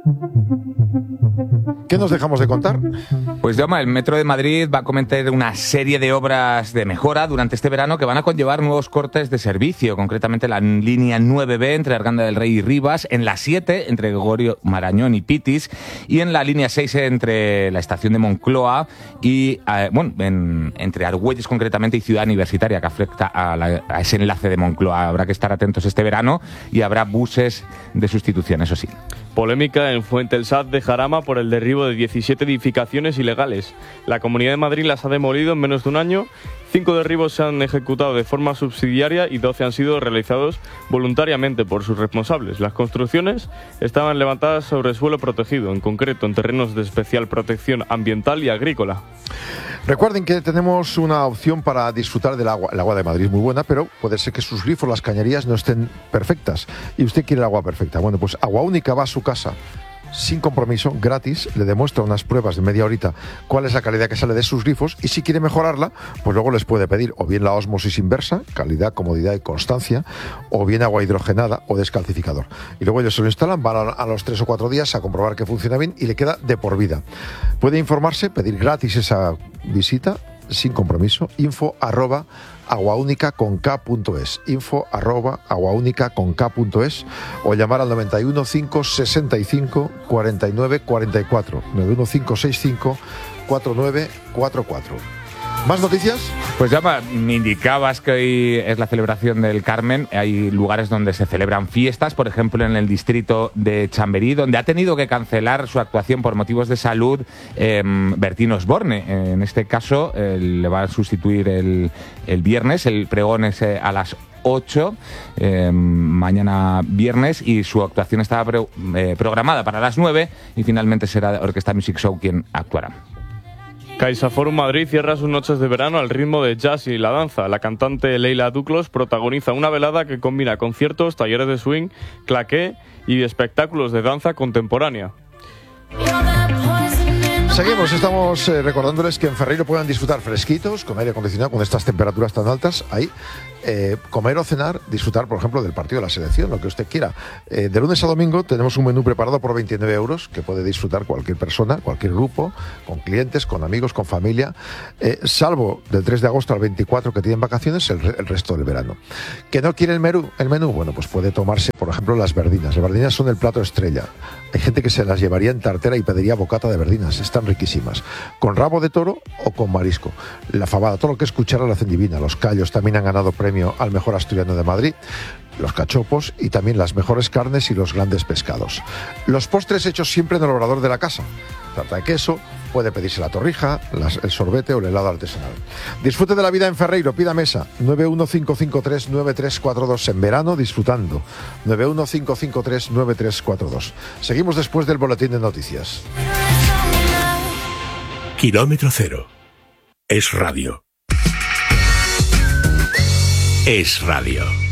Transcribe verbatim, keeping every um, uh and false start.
¿Qué nos dejamos de contar? Pues, Jaume, el Metro de Madrid va a cometer una serie de obras de mejora durante este verano que van a conllevar nuevos cortes de servicio, concretamente la línea nueve be entre Arganda del Rey y Rivas, en la siete entre Gregorio Marañón y Pitis, y en la línea seis entre la estación de Moncloa y, eh, bueno, en, entre Argüelles concretamente y Ciudad Universitaria, que afecta a, la, a ese enlace de Moncloa. Habrá que estar atentos este verano y habrá buses de sustitución, eso sí. Polémica en Fuentesat de Jarama por el derribo de diecisiete edificaciones ilegales. La Comunidad de Madrid las ha demolido en menos de un año. Cinco derribos se han ejecutado de forma subsidiaria y doce han sido realizados voluntariamente por sus responsables. Las construcciones estaban levantadas sobre suelo protegido, en concreto en terrenos de especial protección ambiental y agrícola. Recuerden que tenemos una opción para disfrutar del agua. El agua de Madrid es muy buena, pero puede ser que sus grifos, las cañerías, no estén perfectas. Y usted quiere el agua perfecta. Bueno, pues Agua Única va a su casa sin compromiso, gratis, le demuestra unas pruebas de media horita cuál es la calidad que sale de sus grifos, y si quiere mejorarla, pues luego les puede pedir o bien la ósmosis inversa, calidad, comodidad y constancia, o bien agua hidrogenada o descalcificador. Y luego ellos se lo instalan, van a, a los tres o cuatro días a comprobar que funciona bien y le queda de por vida. Puede informarse, pedir gratis esa visita, sin compromiso, info arroba aguaunicaconk.es, info arroba aguaunicaconk.es, o llamar al noventa y uno cinco sesenta y cinco cuarenta y nueve cuarenta y cuatro, noventa y uno cinco sesenta y cinco cuarenta y nueve cuarenta y cuatro. ¿Más noticias? Pues ya me indicabas que hoy es la celebración del Carmen. Hay lugares donde se celebran fiestas, por ejemplo en el distrito de Chamberí, donde ha tenido que cancelar su actuación por motivos de salud eh, Bertín Osborne. En este caso eh, le va a sustituir el, el viernes, el pregón es eh, a las ocho, eh, mañana viernes, y su actuación estaba pro, eh, programada para las nueve, y finalmente será Orquesta Music Show quien actuará. CaixaForum Madrid cierra sus noches de verano al ritmo de jazz y la danza. La cantante Leila Duclos protagoniza una velada que combina conciertos, talleres de swing, claqué y espectáculos de danza contemporánea. Seguimos, estamos eh, recordándoles que en Ferreiro puedan disfrutar fresquitos, con aire acondicionado, con estas temperaturas tan altas. Ahí, eh, comer o cenar, disfrutar, por ejemplo, del partido de la selección, lo que usted quiera. Eh, de lunes a domingo tenemos un menú preparado por veintinueve euros, que puede disfrutar cualquier persona, cualquier grupo, con clientes, con amigos, con familia, eh, salvo del tres de agosto al veinticuatro, que tienen vacaciones, el, el resto del verano. ¿Que no quiere el menú? El menú, bueno, pues puede tomarse, por ejemplo, las verdinas. Las verdinas son el plato estrella. Hay gente que se las llevaría en tartera y pediría bocata de verdinas. Están riquísimas, con rabo de toro o con marisco. La fabada, todo lo que es cuchara, la hacen divina. Los callos también han ganado premio al mejor asturiano de Madrid, los cachopos y también las mejores carnes y los grandes pescados. Los postres hechos siempre en el obrador de la casa. Tarta de queso, puede pedirse la torrija, las, el sorbete o el helado artesanal. Disfrute de la vida en Ferreiro, pida mesa nueve uno cinco cinco tres nueve tres cuatro dos, en verano disfrutando, nueve uno cinco cinco tres nueve tres cuatro dos. Seguimos después del boletín de noticias. Kilómetro cero. Es radio. Es radio.